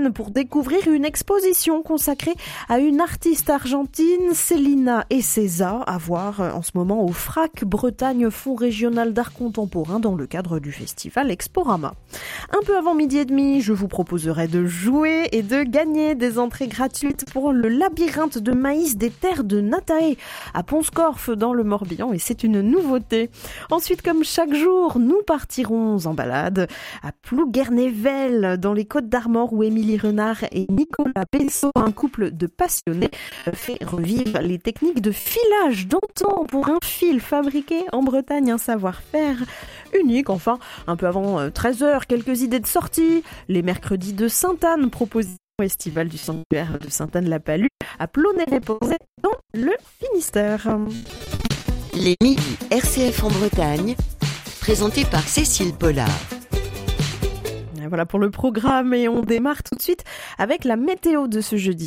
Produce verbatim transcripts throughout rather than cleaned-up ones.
Bretagne pour découvrir une exposition consacrée à une artiste argentine, Célina Ecesa, à voir en ce moment au Frac Bretagne, Fonds régional d'art contemporain, dans le cadre du festival Exporama. Un peu avant midi et demi, je vous proposerai de jouer et de gagner des entrées gratuites pour le labyrinthe de maïs des terres de Natae à Ponscorf dans le Morbihan, et c'est une nouveauté. Ensuite, comme chaque jour, nous partirons en balade à Plouguer-Nével dans les Côtes-d'Armor, où Émilie Renard et Nicolas Bessot, un couple de passionnés, fait revivre les techniques de filage d'antan pour un fil fabriqué en Bretagne, un savoir-faire unique. Enfin, un peu avant treize heures, quelques idées de sortie. Les mercredis de Sainte-Anne, proposition estivale du sanctuaire de Sainte-Anne-la-Palue à Plonnet-les-Posets dans le Finistère. Les midis R C F en Bretagne, présentés par Cécile Pollard. Voilà pour le programme, et on démarre tout de suite avec la météo de ce jeudi.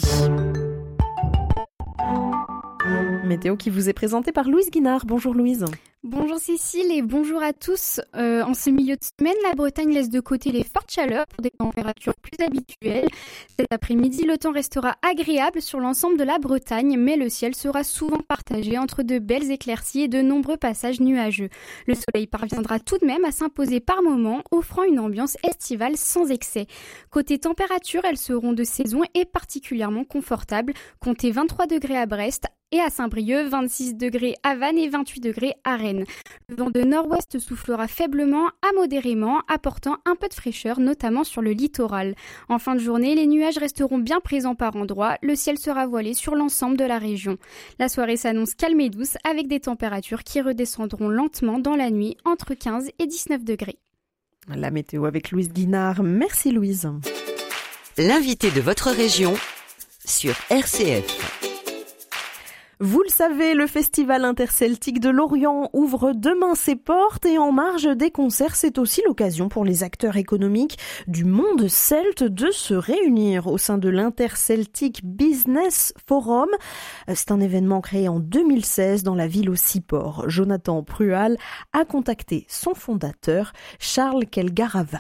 Météo qui vous est présentée par Louise Guinard. Bonjour Louise. Bonjour Cécile et bonjour à tous. Euh, en ce milieu de semaine, la Bretagne laisse de côté les fortes chaleurs pour des températures plus habituelles. Cet après-midi, le temps restera agréable sur l'ensemble de la Bretagne, mais le ciel sera souvent partagé entre de belles éclaircies et de nombreux passages nuageux. Le soleil parviendra tout de même à s'imposer par moments, offrant une ambiance estivale sans excès. Côté température, elles seront de saison et particulièrement confortables. Comptez vingt-trois degrés à Brest et à Saint-Brieuc, vingt-six degrés à Vannes et vingt-huit degrés à Rennes. Le vent de nord-ouest soufflera faiblement à modérément, apportant un peu de fraîcheur, notamment sur le littoral. En fin de journée, les nuages resteront bien présents par endroits. Le ciel sera voilé sur l'ensemble de la région. La soirée s'annonce calme et douce, avec des températures qui redescendront lentement dans la nuit, entre quinze et dix-neuf degrés. La météo avec Louise Guinard. Merci Louise. L'invité de votre région sur R C F. Vous le savez, le Festival interceltique de Lorient ouvre demain ses portes, et en marge des concerts, c'est aussi l'occasion pour les acteurs économiques du monde celte de se réunir au sein de l'Interceltic Business Forum. C'est un événement créé en deux mille seize dans la ville au Seaport. Jonathan Prual a contacté son fondateur, Charles Kelgaravat.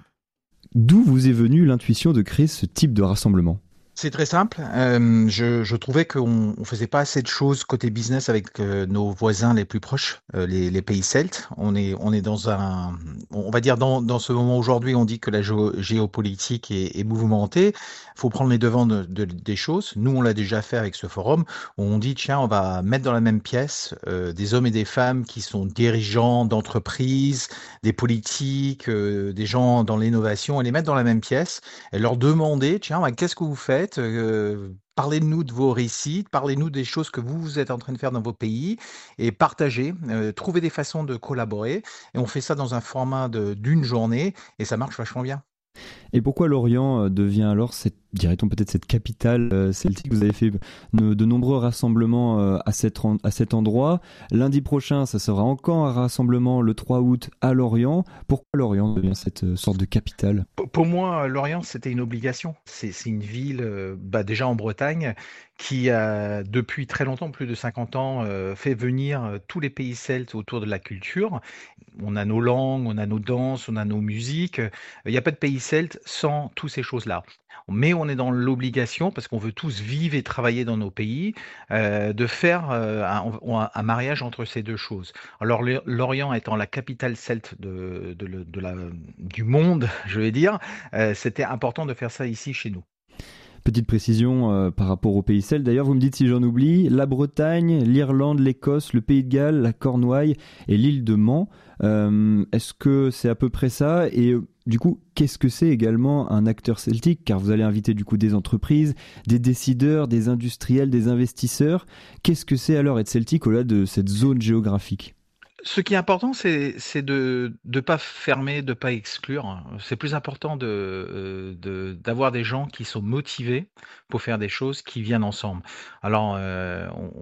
D'où vous est venue l'intuition de créer ce type de rassemblement ? C'est très simple. Euh, je, je trouvais qu'on ne faisait pas assez de choses côté business avec euh, nos voisins les plus proches, euh, les, les pays celtes. On est, on est dans un, on va dire dans, dans ce moment aujourd'hui, on dit que la géo, géopolitique est, est mouvementée. Il faut prendre les devants de, de, des choses. Nous, on l'a déjà fait avec ce forum, où on dit tiens, on va mettre dans la même pièce euh, des hommes et des femmes qui sont dirigeants d'entreprises, des politiques, euh, des gens dans l'innovation, et les mettre dans la même pièce et leur demander tiens, bah, qu'est-ce que vous faites? Euh, parlez-nous de vos récits, parlez-nous des choses que vous, vous êtes en train de faire dans vos pays, et partagez, euh, trouvez des façons de collaborer. Et on fait ça dans un format de, d'une journée, et ça marche vachement bien. Et pourquoi Lorient devient alors, cette, dirait-on peut-être cette capitale celtique ? Vous avez fait de, de nombreux rassemblements à, cet, à cet endroit. Lundi prochain, ça sera encore un rassemblement le trois août à Lorient. Pourquoi Lorient devient cette sorte de capitale ? Pour moi, Lorient, c'était une obligation. C'est, c'est une ville, bah, déjà en Bretagne, qui a depuis très longtemps, plus de cinquante ans, euh, fait venir tous les pays celtes autour de la culture. On a nos langues, on a nos danses, on a nos musiques. Il n'y a pas de pays celtes sans toutes ces choses-là. Mais on est dans l'obligation, parce qu'on veut tous vivre et travailler dans nos pays, euh, de faire euh, un, un mariage entre ces deux choses. Alors Lorient étant la capitale celte de, de, de, de la, du monde, je vais dire, euh, c'était important de faire ça ici chez nous. Petite précision euh, par rapport aux pays celtes. D'ailleurs, vous me dites si j'en oublie, la Bretagne, l'Irlande, l'Écosse, le Pays de Galles, la Cornouaille et l'île de Man. Euh, est-ce que c'est à peu près ça ? Et euh, du coup, qu'est-ce que c'est également un acteur celtique ? Car vous allez inviter du coup des entreprises, des décideurs, des industriels, des investisseurs. Qu'est-ce que c'est alors être celtique au-delà de cette zone géographique ? Ce qui est important, c'est, c'est de ne pas fermer, de ne pas exclure. C'est plus important de, de, d'avoir des gens qui sont motivés pour faire des choses qui viennent ensemble. Alors, euh, on,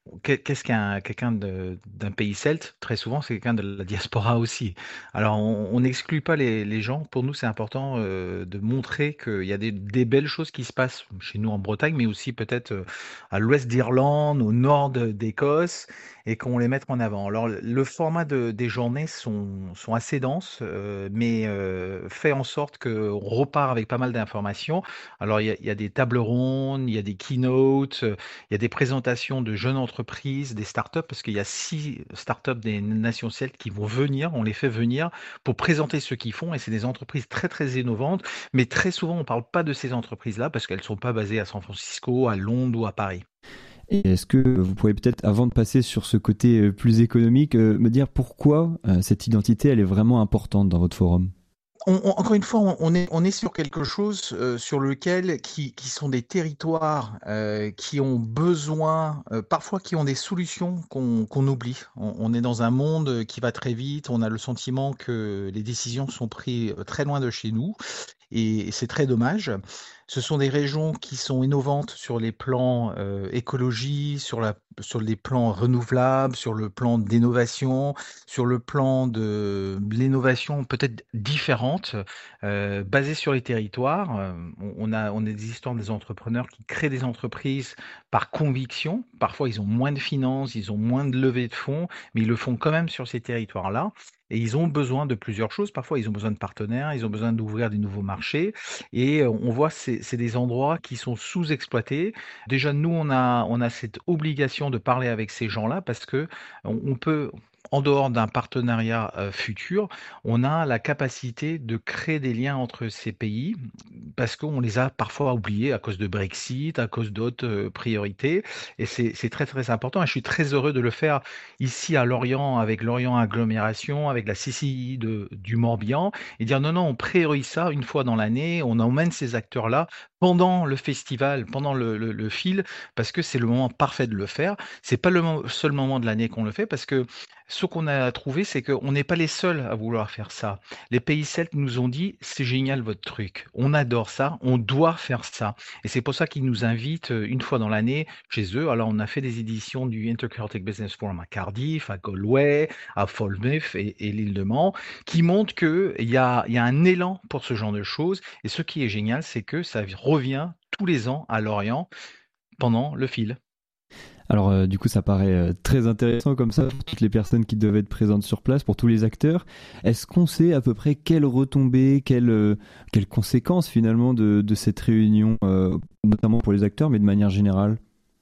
qu'est-ce qu'un quelqu'un de d'un pays celte? Très souvent, c'est quelqu'un de la diaspora aussi. Alors on n'exclut pas les les gens. Pour nous, c'est important, heu, de montrer qu'il y a des des belles choses qui se passent chez nous en Bretagne, mais aussi peut-être, heu, à l'ouest d'Irlande, au nord de d'Écosse et qu'on les mette en avant. Alors le le format de des journées sont sont assez denses, heu, mais heu, fait en sorte qu'on repart avec pas mal d'informations. Alors il y a il y a des tables rondes, il y a des keynotes, il y a des présentations de jeunes entreprises, des startups, parce qu'il y a six startups des nations celtes qui vont venir, on les fait venir pour présenter ce qu'ils font et c'est des entreprises très, très innovantes, mais très souvent on ne parle pas de ces entreprises-là parce qu'elles ne sont pas basées à San Francisco, à Londres ou à Paris. Et est-ce que vous pourriez peut-être, avant de passer sur ce côté euh, plus économique, euh, me dire pourquoi euh, cette identité, elle est vraiment importante dans votre forum? On, on- encore une fois, on, on est, on est sur quelque chose euh, sur lequel qui, qui sont des territoires euh, qui ont besoin, euh, parfois qui ont des solutions qu'on qu'on oublie. On, on est dans un monde qui va très vite. On a le sentiment que les décisions sont prises euh, très loin de chez nous, et, et c'est très dommage. Ce sont des régions qui sont innovantes sur les plans euh, écologie, sur la, sur les plans renouvelables, sur le plan d'innovation, sur le plan de l'innovation peut-être différente, euh, basée sur les territoires. Euh, on, on a, on a des histoires des entrepreneurs qui créent des entreprises par conviction. Parfois, ils ont moins de finances, ils ont moins de levée de fonds, mais ils le font quand même sur ces territoires-là. Et ils ont besoin de plusieurs choses. Parfois, ils ont besoin de partenaires, ils ont besoin d'ouvrir des nouveaux marchés. Et euh, on voit, c'est c'est des endroits qui sont sous-exploités. Déjà, nous, on a, on a cette obligation de parler avec ces gens-là parce que on, on peut, en dehors d'un partenariat euh, futur, on a la capacité de créer des liens entre ces pays parce qu'on les a parfois oubliés à cause de Brexit, à cause d'autres euh, priorités. Et c'est c'est très, très important. Et je suis très heureux de le faire ici à Lorient, avec Lorient Agglomération, avec la C C I de, du Morbihan, et dire non, non, on priorise ça une fois dans l'année, on emmène ces acteurs-là pendant le festival, pendant le, le, le fil, parce que c'est le moment parfait de le faire. C'est pas le mo- seul moment de l'année qu'on le fait, parce que ce qu'on a trouvé, c'est qu'on n'est pas les seuls à vouloir faire ça. Les pays celtes nous ont dit, c'est génial votre truc, on adore ça, on doit faire ça. Et c'est pour ça qu'ils nous invitent euh, une fois dans l'année chez eux. Alors, on a fait des éditions du Interceltic Business Forum à Cardiff, à Galway, à Falmouth et, et l'île de Man, qui montrent qu'il y a, il y a un élan pour ce genre de choses. Et ce qui est génial, c'est que ça revient tous les ans à Lorient pendant le fil. Alors euh, du coup ça paraît euh, très intéressant comme ça pour toutes les personnes qui doivent être présentes sur place, pour tous les acteurs. Est-ce qu'on sait à peu près quelles retombées, quelles, euh, quelles conséquences finalement de, de cette réunion, euh, notamment pour les acteurs, mais de manière générale?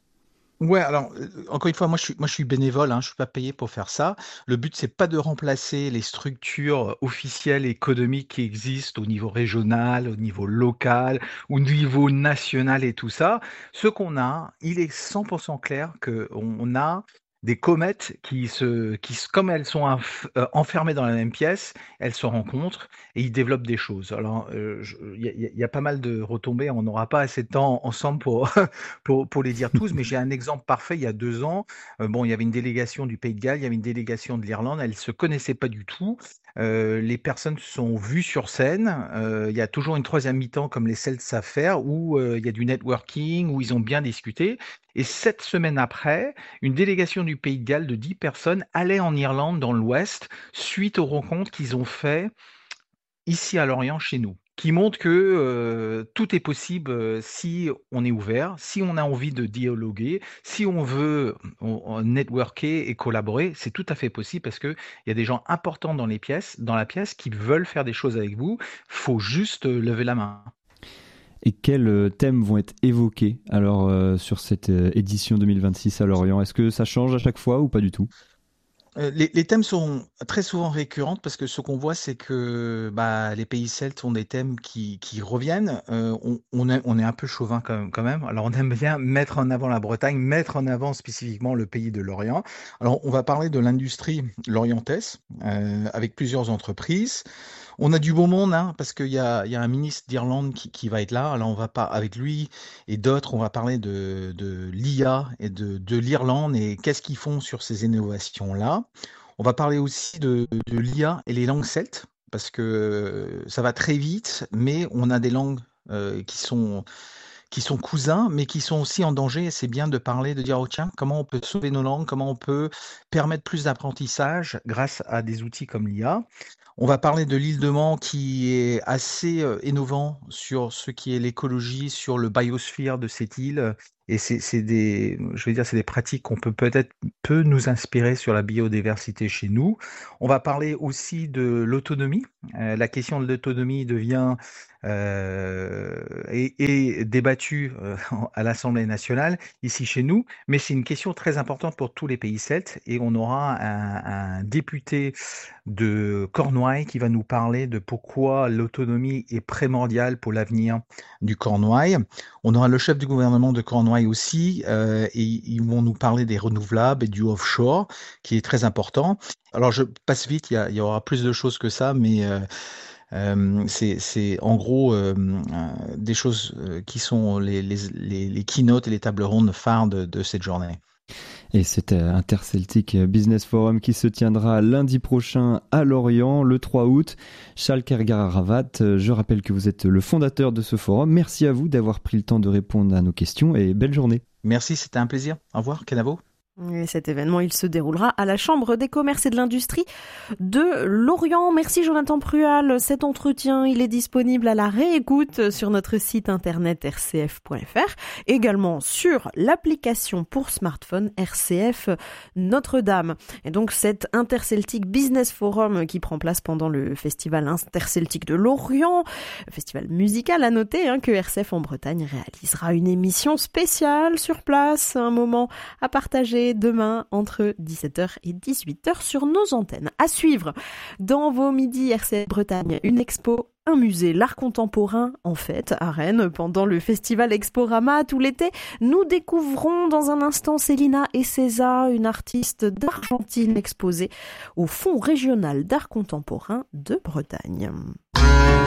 Ouais, alors euh, encore une fois, moi je suis, moi je suis bénévole, hein, je suis pas payé pour faire ça. Le but c'est pas de remplacer les structures officielles et économiques qui existent au niveau régional, au niveau local, au niveau national et tout ça. Ce qu'on a, il est cent pour cent clair que on on a des comètes qui se, qui se- comme elles sont enf- euh, enfermées dans la même pièce, elles se rencontrent et ils développent des choses. Alors, euh, je- il y, a il y a- il y a pas mal de retombées. On n'aura pas assez de temps ensemble pour pour, pour les dire tous, mais j'ai un exemple parfait. Il y a deux ans, euh, bon, il y avait une délégation du Pays de Galles, il y avait une délégation de l'Irlande, elles se connaissaient pas du tout. Euh, les personnes se sont vues sur scène. Euh, il y a toujours une troisième mi-temps, comme les Celtes savent faire, où euh, il y a du networking, où ils ont bien discuté. Et sept semaines après, une délégation du Pays de Galles de dix personnes allait en Irlande, dans l'Ouest, suite aux rencontres qu'ils ont fait ici à Lorient, chez nous, qui montre que euh, tout est possible euh, si on est ouvert, si on a envie de dialoguer, si on veut on- on networker et collaborer, c'est tout à fait possible parce que il y a des gens importants dans les pièces, dans la pièce, qui veulent faire des choses avec vous. Faut juste euh, lever la main. Et quels euh, thèmes vont être évoqués alors euh, sur cette euh, édition deux mille vingt-six à Lorient? Est-ce que ça change à chaque fois ou pas du tout? Euh, Les, les thèmes sont très souvent récurrents parce que ce qu'on voit, c'est que bah, les pays celtes ont des thèmes qui, qui reviennent. Euh, on, on est, on est un peu chauvin quand même, quand même. Alors, on aime bien mettre en avant la Bretagne, mettre en avant spécifiquement le pays de l'Orient. Alors, on va parler de l'industrie lorientaise euh, avec plusieurs entreprises. On a du beau monde, hein, parce qu'il y a, il y a un ministre d'Irlande qui, qui va être là. Alors, on va pas avec lui et d'autres, on va parler de, de l'I A et de, de l'Irlande et qu'est-ce qu'ils font sur ces innovations-là. On va parler aussi de, de l'I A et les langues celtes, parce que ça va très vite, mais on a des langues euh, qui sont qui sont cousins, mais qui sont aussi en danger. Et c'est bien de parler, de dire, oh tiens, comment on peut sauver nos langues, comment on peut permettre plus d'apprentissage grâce à des outils comme l'I A. On va parler de l'île de Man qui est assez euh, innovant sur ce qui est l'écologie, sur le biosphere de cette île. Et c'est, c'est des, je vais dire, c'est des pratiques qu'on peut peut-être peut nous inspirer sur la biodiversité chez nous. On va parler aussi de l'autonomie. Euh, la question de l'autonomie devient euh, et, et débattue euh, à l'Assemblée nationale ici chez nous, mais c'est une question très importante pour tous les pays celtes. Et on aura un, un député de Cornouailles qui va nous parler de pourquoi l'autonomie est primordiale pour l'avenir du Cornouailles. On aura le chef du gouvernement de Cornouailles aussi, euh, et ils vont nous parler des renouvelables et du offshore, qui est très important. Alors je passe vite, il y, a, il y aura plus de choses que ça, mais euh, euh, c'est, c'est en gros euh, euh, des choses euh, qui sont les, les, les, les keynotes et les tables rondes phares de, de cette journée. Et c'est Interceltic Business Forum qui se tiendra lundi prochain à Lorient, le trois août. Charles Kergar-Ravat, je rappelle que vous êtes le fondateur de ce forum. Merci à vous d'avoir pris le temps de répondre à nos questions et belle journée. Merci, c'était un plaisir. Au revoir, Kenavo. Et cet événement, il se déroulera à la Chambre des commerces et de l'industrie de Lorient. Merci Jonathan Prual. Cet entretien, il est disponible à la réécoute sur notre site internet r c f point f r, également sur l'application pour smartphone R C F Notre-Dame. Et donc cet Interceltic Business Forum qui prend place pendant le festival Interceltic de Lorient, festival musical à noter hein, que R C F en Bretagne réalisera une émission spéciale sur place, un moment à partager demain entre dix-sept heures et dix-huit heures sur nos antennes. À suivre dans vos midis R C F Bretagne, une expo, un musée, l'art contemporain en fête à Rennes pendant le festival Exporama tout l'été. Nous découvrons dans un instant Célina et César, une artiste d'Argentine exposée au Fonds régional d'art contemporain de Bretagne.